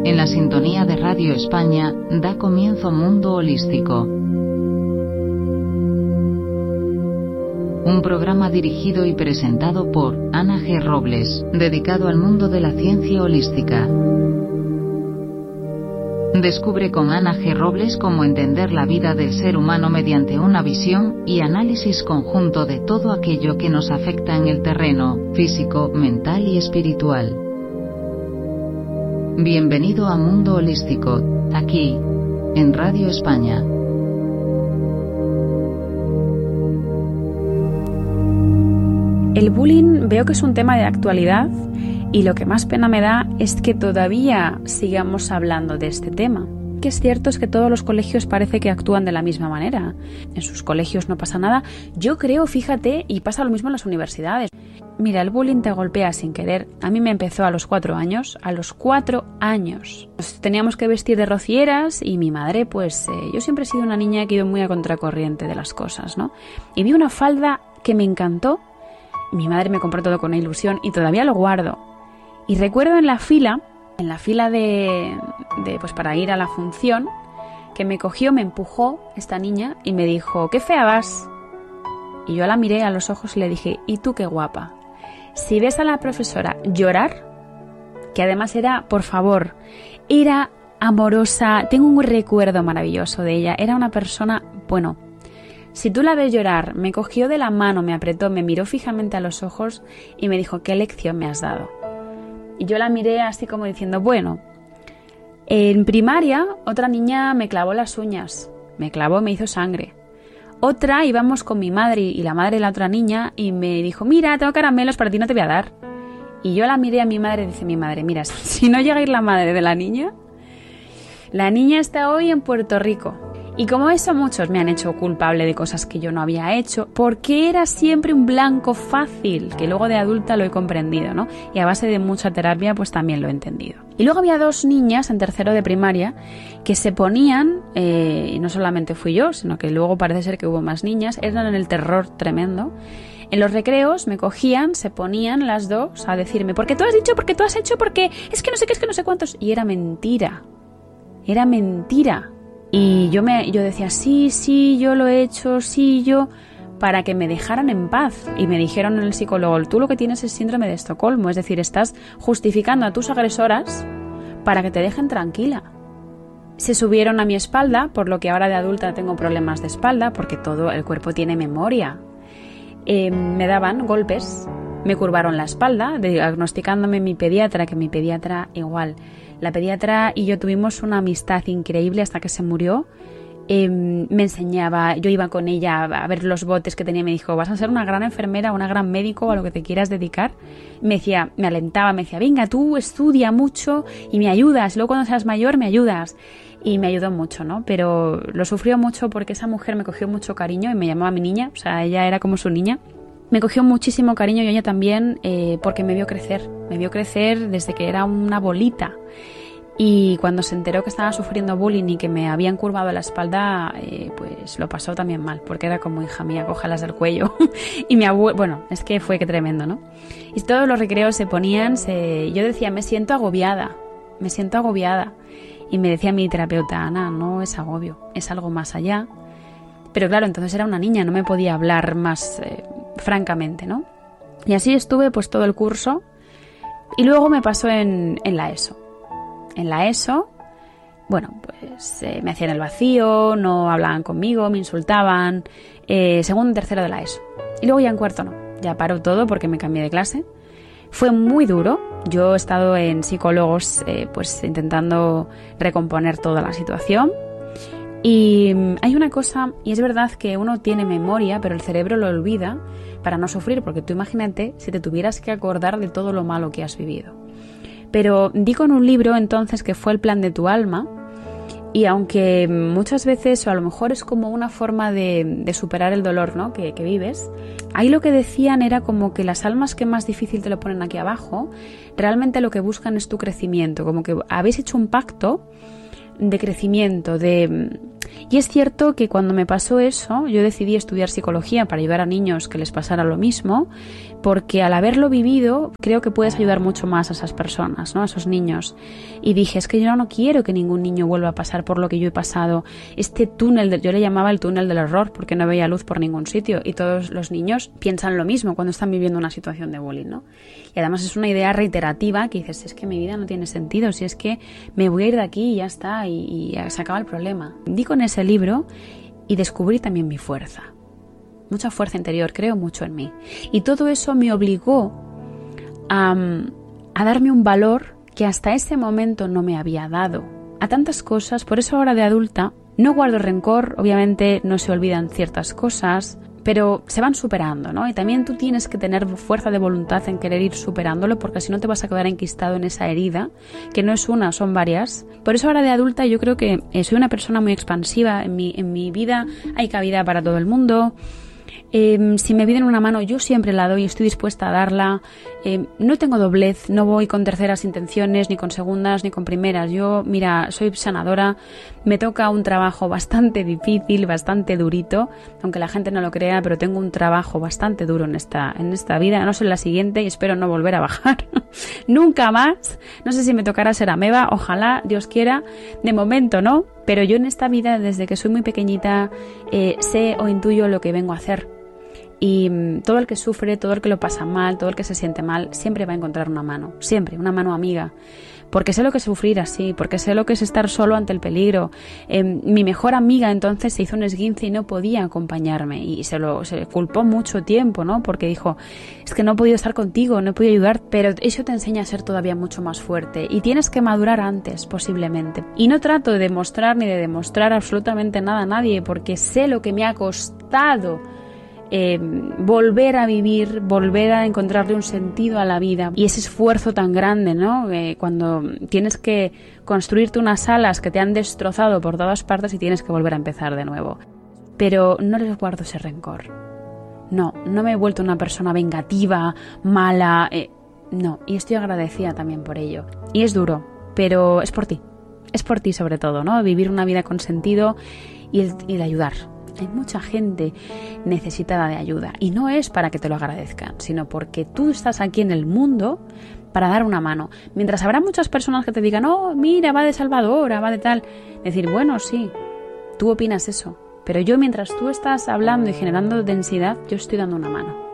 En la sintonía de Radio España da comienzo Mundo Holístico. Un programa dirigido y presentado por Ana G. Robles, dedicado al mundo de la ciencia holística. Descubre con Ana G. Robles cómo entender la vida del ser humano mediante una visión y análisis conjunto de todo aquello que nos afecta en el terreno físico, mental y espiritual. Bienvenido a Mundo Holístico, aquí, en Radio España. El bullying veo que es un tema de actualidad y lo que más pena me da es que todavía sigamos hablando de este tema. Que es cierto es que todos los colegios parece que actúan de la misma manera. En sus colegios no pasa nada. Yo creo, fíjate, y pasa lo mismo en las universidades. Mira, el bullying te golpea sin querer. A mí me empezó a los 4 años. A los 4 años. Nos teníamos que vestir de rocieras y mi madre, pues yo siempre he sido una niña que iba muy a contracorriente de las cosas, ¿no? Y vi una falda que me encantó. Mi madre me compró todo con una ilusión y todavía lo guardo. Y recuerdo en la fila de pues para ir a la función, que me cogió, me empujó esta niña y me dijo, ¡qué fea vas! Y yo la miré a los ojos y le dije, ¿y tú qué guapa? Si ves a la profesora llorar, que además era, por favor, era amorosa, tengo un recuerdo maravilloso de ella, era una persona, bueno, si tú la ves llorar, me cogió de la mano, me apretó, me miró fijamente a los ojos y me dijo, ¿qué lección me has dado? Y yo la miré así como diciendo, bueno, en primaria otra niña me clavó las uñas, me hizo sangre. Otra íbamos con mi madre y la madre de la otra niña y me dijo, mira, tengo caramelos, para ti no te voy a dar. Y yo la miré a mi madre y dice mi madre, mira, si no llega a ir la madre de la niña está hoy en Puerto Rico. Y como eso muchos me han hecho culpable de cosas que yo no había hecho, porque era siempre un blanco fácil, que luego de adulta lo he comprendido, ¿no? Y a base de mucha terapia pues también lo he entendido. Y luego había 2 niñas en tercero de primaria que se ponían, y no solamente fui yo, sino que luego parece ser que hubo más niñas, eran el terror tremendo. En los recreos me cogían, se ponían las 2 a decirme, ¿por qué tú has dicho? ¿Por qué tú has hecho? Porque es que no sé qué, es que no sé cuántos. Y era mentira. Era mentira. Y yo decía, sí, yo lo he hecho, sí, yo, para que me dejaran en paz. Y me dijeron en el psicólogo, tú lo que tienes es síndrome de Estocolmo, es decir, estás justificando a tus agresoras para que te dejen tranquila. Se subieron a mi espalda, por lo que ahora de adulta tengo problemas de espalda, porque todo el cuerpo tiene memoria. Me daban golpes, me curvaron la espalda, diagnosticándome mi pediatra, que mi pediatra igual. La pediatra y yo tuvimos una amistad increíble hasta que se murió. Me enseñaba, yo iba con ella a ver los botes que tenía, me dijo, vas a ser una gran enfermera, una gran médico, a lo que te quieras dedicar. Me decía, me alentaba, me decía, venga, tú estudia mucho y me ayudas, luego cuando seas mayor me ayudas. Y me ayudó mucho, ¿no? Pero lo sufrió mucho porque esa mujer me cogió mucho cariño y me llamaba mi niña, o sea, ella era como su niña. Me cogió muchísimo cariño y ella también porque me vio crecer desde que era una bolita. Y cuando se enteró que estaba sufriendo bullying y que me habían curvado la espalda, pues lo pasó también mal, porque era como, hija mía, cójalas del cuello. Y mi abuelo, bueno, es que fue que tremendo, ¿no? Y todos los recreos se ponían, yo decía, me siento agobiada. Y me decía mi terapeuta, Ana, no es agobio, es algo más allá. Pero claro, entonces era una niña, no me podía hablar más francamente, ¿no? Y así estuve pues todo el curso. Y luego me pasó en la ESO. En la ESO, bueno, pues me hacían el vacío, no hablaban conmigo, me insultaban. Segundo y tercero de la ESO. Y luego ya en cuarto no, ya paró todo porque me cambié de clase. Fue muy duro. Yo he estado en psicólogos pues intentando recomponer toda la situación. Y hay una cosa, y es verdad que uno tiene memoria, pero el cerebro lo olvida para no sufrir, porque tú imagínate si te tuvieras que acordar de todo lo malo que has vivido. Pero di con un libro entonces que fue El plan de tu alma, y aunque muchas veces, o a lo mejor es como una forma de superar el dolor, ¿no? que vives, ahí lo que decían era como que las almas que más difícil te lo ponen aquí abajo, realmente lo que buscan es tu crecimiento, como que habéis hecho un pacto de crecimiento, de Y es cierto que cuando me pasó eso, yo decidí estudiar psicología para ayudar a niños que les pasara lo mismo, porque al haberlo vivido creo que puedes ayudar mucho más a esas personas, ¿no? A esos niños. Y dije, es que yo no quiero que ningún niño vuelva a pasar por lo que yo he pasado. Este túnel, yo le llamaba el túnel del error porque no veía luz por ningún sitio, y todos los niños piensan lo mismo cuando están viviendo una situación de bullying, ¿no? Y además es una idea reiterativa que dices, es que mi vida no tiene sentido, si es que me voy a ir de aquí y ya está, y se acaba el problema. Di con ese libro y descubrí también mi fuerza. Mucha fuerza interior, creo mucho en mí. Y todo eso me obligó a darme un valor que hasta ese momento no me había dado. A tantas cosas, por eso ahora de adulta no guardo rencor, obviamente no se olvidan ciertas cosas, pero se van superando, ¿no? Y también tú tienes que tener fuerza de voluntad en querer ir superándolo, porque si no te vas a quedar enquistado en esa herida, que no es una, son varias. Por eso ahora de adulta yo creo que soy una persona muy expansiva. En mi vida hay cabida para todo el mundo. Si me piden una mano, yo siempre la doy, estoy dispuesta a darla. No tengo doblez, no voy con terceras intenciones, ni con segundas, ni con primeras. Yo, mira, soy sanadora, me toca un trabajo bastante difícil, bastante durito, aunque la gente no lo crea, pero tengo un trabajo bastante duro en esta vida, no sé en la siguiente, y espero no volver a bajar nunca más. No sé si me tocará ser ameba, ojalá, Dios quiera, de momento no, pero yo en esta vida, desde que soy muy pequeñita, sé o intuyo lo que vengo a hacer. Y todo el que sufre, todo el que lo pasa mal, todo el que se siente mal, siempre va a encontrar una mano, siempre, una mano amiga. Porque sé lo que es sufrir así, porque sé lo que es estar solo ante el peligro. Mi mejor amiga entonces se hizo un esguince y no podía acompañarme, y se culpó mucho tiempo, ¿no? Porque dijo, es que no he podido estar contigo, no he podido ayudar, pero eso te enseña a ser todavía mucho más fuerte, y tienes que madurar antes, posiblemente. Y no trato de demostrar ni de demostrar absolutamente nada a nadie, porque sé lo que me ha costado volver a vivir, volver a encontrarle un sentido a la vida, y ese esfuerzo tan grande, ¿no? Cuando tienes que construirte unas alas que te han destrozado por todas partes y tienes que volver a empezar de nuevo. Pero no les guardo ese rencor. No me he vuelto una persona vengativa, mala, no, y estoy agradecida también por ello. Y es duro, pero es por ti sobre todo, ¿no? Vivir una vida con sentido y de ayudar. Hay mucha gente necesitada de ayuda, y no es para que te lo agradezcan, sino porque tú estás aquí en el mundo para dar una mano. Mientras habrá muchas personas que te digan, oh, mira, va de salvadora, va de tal. Decir, bueno, sí, tú opinas eso, pero yo mientras tú estás hablando y generando densidad, yo estoy dando una mano.